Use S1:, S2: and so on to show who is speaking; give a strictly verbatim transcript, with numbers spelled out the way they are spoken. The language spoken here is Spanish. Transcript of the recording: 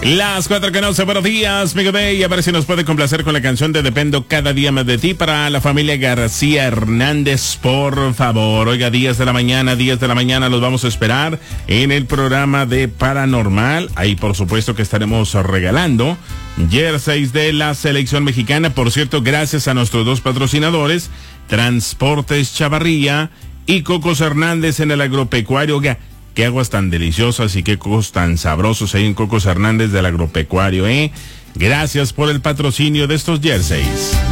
S1: Las cuatro que no sé, buenos días, Miguel Bay. A ver si nos puede complacer con la canción de Dependo cada día más de ti para la familia García Hernández, por favor. Oiga, diez de la mañana, diez de la mañana los vamos a esperar en el programa de Paranormal. Ahí, por supuesto, que estaremos regalando jerseys de la selección mexicana. Por cierto, gracias a nuestros dos patrocinadores, Transportes Chavarría y Cocos Hernández en el agropecuario. Oiga, qué aguas tan deliciosas y qué cocos tan sabrosos hay en Cocos Hernández del agropecuario, ¿eh? Gracias por el patrocinio de estos jerseys.